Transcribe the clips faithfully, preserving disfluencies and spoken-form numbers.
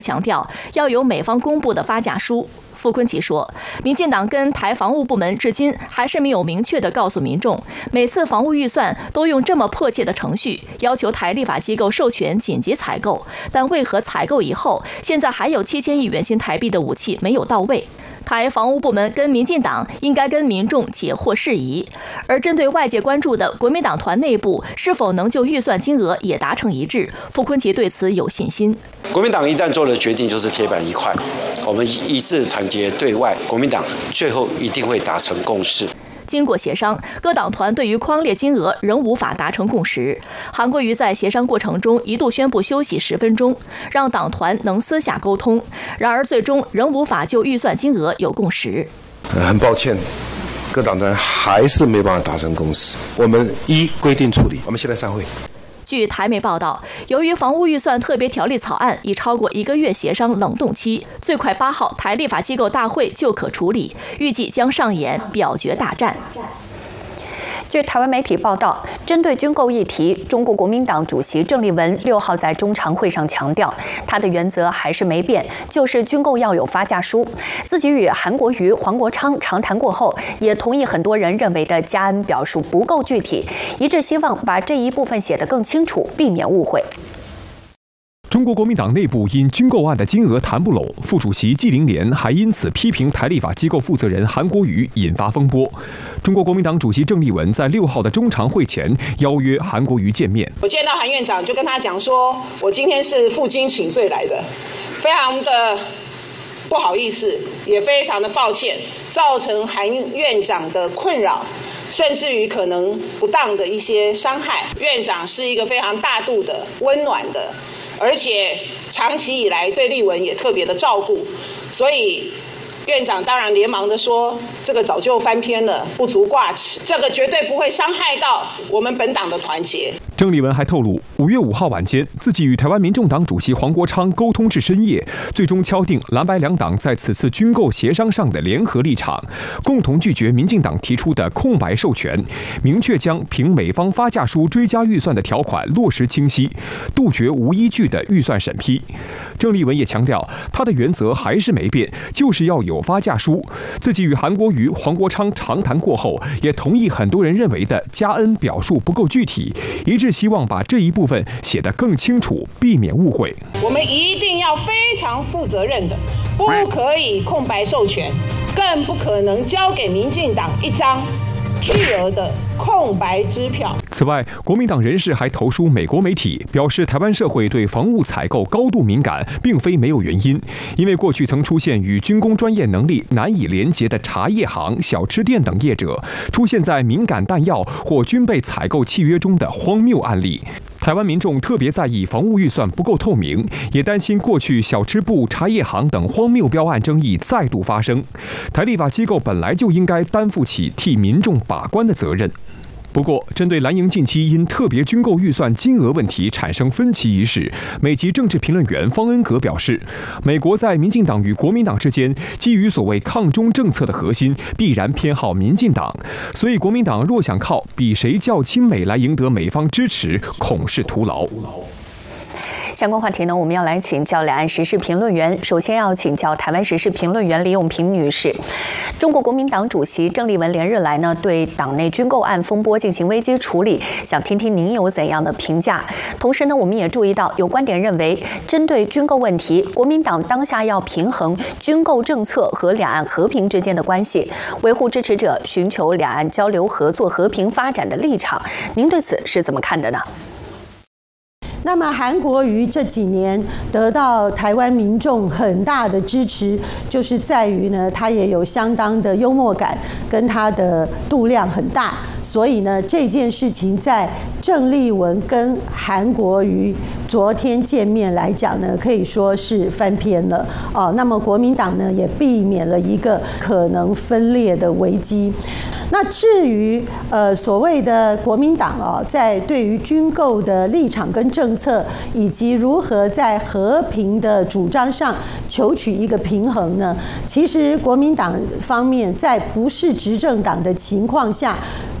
强调要有美方公布的发价书。傅昆萁说，民进党跟台防务部门至今还是没有明确地告诉民众，每次防务预算都用这么迫切的程序要求台立法机构授权紧急采购，但为何采购以后，现在还有七千亿元新台币的武器没有到位？台防务部门跟民进党应该跟民众解惑事宜，而针对外界关注的国民党团内部是否能就预算金额也达成一致，傅昆萁对此有信心。 国民党一旦做了决定，就是铁板一块，我们一致团结对外，国民党最后一定会达成共识。 经过协商，各党团对于匡列金额仍无法达成共识。韩国瑜在协商过程中一度宣布休息十分钟，让党团能私下沟通。然而，最终仍无法就预算金额有共识。 很抱歉，各党团还是没办法达成共识。我们依规定处理。我们现在散会。 据台媒报道，由于防务预算特别条例草案已超过一个月协商冷冻期，最快八号台立法机构大会就可处理，预计将上演表决大战。 据台湾媒体报道，针对军购议题，中国国民党主席郑丽文六号在中常会上强调，他的原则还是没变，就是军购要有发价书。自己与韩国瑜、黄国昌长谈过后，也同意很多人认为的加恩表述不够具体，一致希望把这一部分写得更清楚，避免误会。 中国国民党内部因军购案的金额谈不拢，副主席纪凌莲还因此批评台立法机构负责人韩国瑜，引发风波。中国国民党主席郑丽文在六号的中常会前邀约韩国瑜见面。 我见到韩院长就跟他讲说，我今天是负荆请罪来的，非常的不好意思，也非常的抱歉，造成韩院长的困扰，甚至于可能不当的一些伤害。院长是一个非常大度的、温暖的，而且长期以来对立文也特别的照顾，所以院长当然连忙的说，这个早就翻篇了，不足挂齿，这个绝对不会伤害到我们本党的团结。 郑丽文还透露，五月五号晚间，自己与台湾民众党主席黄国昌沟通至深夜，最终敲定蓝白两党在此次军购协商上的联合立场，共同拒绝民进党提出的空白授权，明确将凭美方发价书追加预算的条款落实清晰，杜绝无依据的预算审批。郑丽文也强调，他的原则还是没变，就是要有发价书。自己与韩国瑜、黄国昌长谈过后，也同意很多人认为的加恩表述不够具体，一致希望把这一部分写得更清楚，避免误会。 我们一定要非常负责任的，不可以空白授权，更不可能交给民进党一张巨额的空白支票。 此外，国民党人士还投书美国媒体，表示台湾社会对防务采购高度敏感，并非没有原因。因为过去曾出现与军工专业能力难以连结的茶叶行、小吃店等业者，出现在敏感弹药或军备采购契约中的荒谬案例。台湾民众特别在意防务预算不够透明，也担心过去小吃部、茶叶行等荒谬标案争议再度发生。台立法机构本来就应该担负起替民众把关的责任。不过，针对蓝营近期因特别军购预算金额问题产生分歧一事，美籍政治评论员方恩格表示，美国在民进党与国民党之间，基于所谓抗中政策的核心，必然偏好民进党，所以国民党若想靠比谁较亲美来赢得美方支持，恐是徒劳。 相关话题呢，我们要来请教两岸时事评论员。首先要请教台湾时事评论员李永平女士。中国国民党主席郑丽文连日来呢，对党内军购案风波进行危机处理，想听听您有怎样的评价？同时呢，我们也注意到有观点认为，针对军购问题，国民党当下要平衡军购政策和两岸和平之间的关系，维护支持者寻求两岸交流合作、和平发展的立场。您对此是怎么看的呢？ 那么韩国瑜这几年得到台湾民众很大的支持，就是在于呢，他也有相当的幽默感，跟他的度量很大，所以呢，这件事情在郑丽文跟韩国瑜昨天见面来讲呢，可以说是翻篇了哦。那么国民党呢，也避免了一个可能分裂的危机。那至于呃所谓的国民党哦，在对于军购的立场跟政策，以及如何在和平的主张上求取一个平衡呢？其实国民党方面在不是执政党的情况下，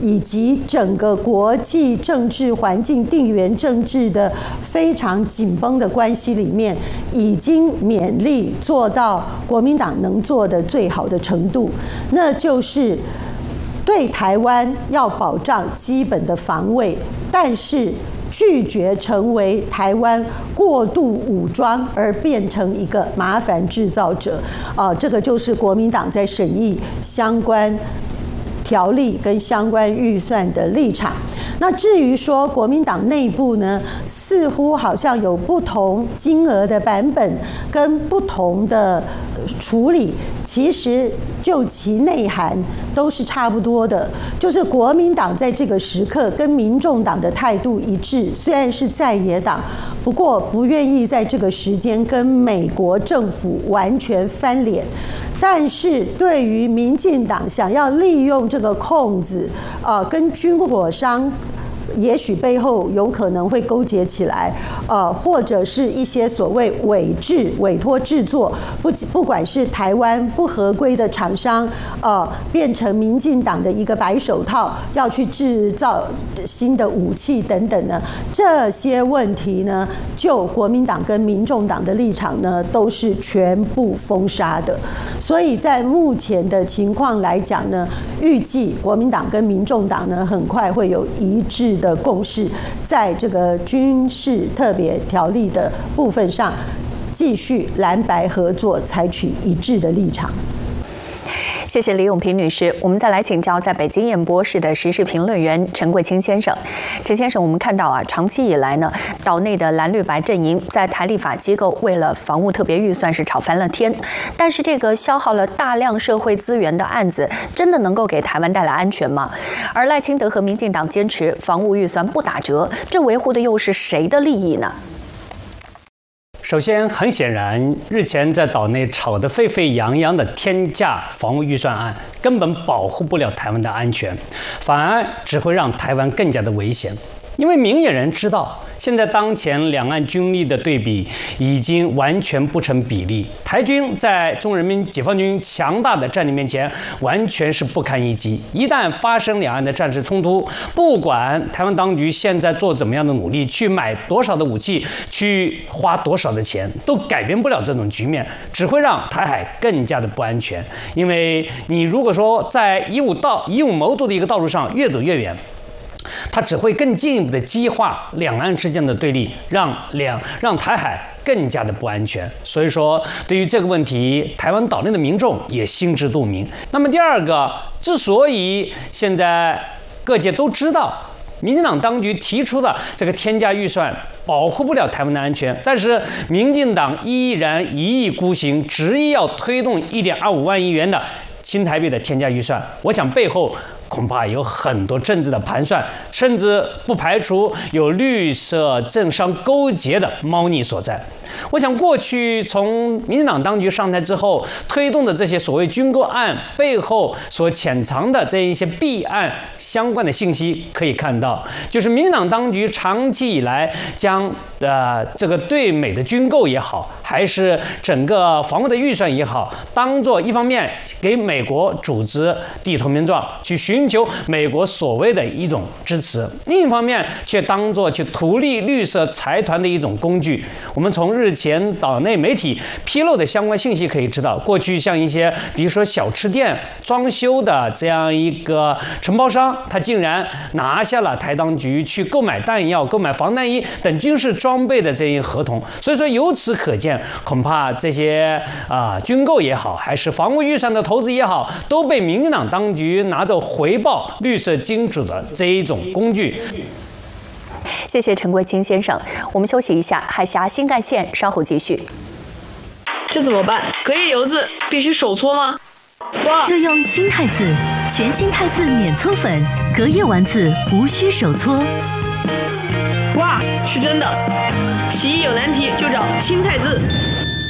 以及整个国际政治环境、地缘政治的非常紧绷的关系里面，已经勉力做到国民党能做的最好的程度，那就是对台湾要保障基本的防卫，但是拒绝成为台湾过度武装而变成一个麻烦制造者。啊，这个就是国民党在审议相关条例跟相关预算的立场。那至于说国民党内部呢，似乎好像有不同金额的版本跟不同的处理，其实就其内涵都是差不多的，就是国民党在这个时刻跟民众党的态度一致，虽然是在野党，不过不愿意在这个时间跟美国政府完全翻脸。但是对于民进党想要利用这个空子，呃，跟军火商也许背后有可能会勾结起来，呃，或者是一些所谓委制、委托制作，不不管是台湾不合规的厂商，呃，变成民进党的一个白手套，要去制造新的武器等等呢，这些问题呢，就国民党跟民众党的立场呢，都是全部封杀的。所以在目前的情况来讲呢，预计国民党跟民众党呢，很快会有一致的共识，在这个军事特别条例的部分上，继续蓝白合作，采取一致的立场。 谢谢李永平女士。我们再来请教在北京演播室的时事评论员陈贵清先生。陈先生，我们看到啊，长期以来呢，岛内的蓝绿白阵营在台立法机构为了防务特别预算是吵翻了天，但是这个消耗了大量社会资源的案子，真的能够给台湾带来安全吗？而赖清德和民进党坚持防务预算不打折，这维护的又是谁的利益呢？ 首先，很显然，日前在岛内吵得沸沸扬扬的天价防务预算案，根本保护不了台湾的安全，反而只会让台湾更加的危险。因为明眼人知道，现在当前两岸军力的对比已经完全不成比例，台军在中国人民解放军强大的战力面前完全是不堪一击。一旦发生两岸的战事冲突，不管台湾当局现在做怎么样的努力，去买多少的武器，去花多少的钱，都改变不了这种局面，只会让台海更加的不安全。因为你如果说在以武道以武谋独的一个道路上越走越远，它只会更进一步的激化两岸之间的对立，让两让台海更加的不安全。所以说，对于这个问题，台湾岛内的民众也心知肚明。那么第二个，之所以现在各界都知道民进党当局提出的这个天价预算保护不了台湾的安全，但是民进党依然一意孤行，执意要推动一点二五万亿元的新台币的天价预算，我想背后恐怕有很多政治的盘算，甚至不排除有绿色政商勾结的猫腻所在。我想，过去从民进党当局上台之后推动的这些所谓军购案背后所潜藏的这一些弊案相关的信息，可以看到，就是民进党当局长期以来将呃这个对美的军购也好，还是整个防务的预算也好，当做一方面给美国组织递投名状，去寻求美国所谓的一种支持；另一方面却当作去图利绿色财团的一种工具。我们从日前岛内媒体披露的相关信息可以知道，过去像一些比如说小吃店装修的这样一个承包商，他竟然拿下了台当局去购买弹药、购买防弹衣等军事装备的这一合同。所以说，由此可见，恐怕这些啊、呃、军购也好，还是防务预算的投资也好，都被民进党当局拿着回报绿色金主的这一种工具。 谢谢陈贵清先生，我们休息一下，海峡新干线稍后继续。 这怎么办？隔夜油渍必须手搓吗？ 就用新汰渍，全新汰渍免搓粉，隔夜丸子无需手搓。 哇，是真的！洗衣有难题就找新汰渍。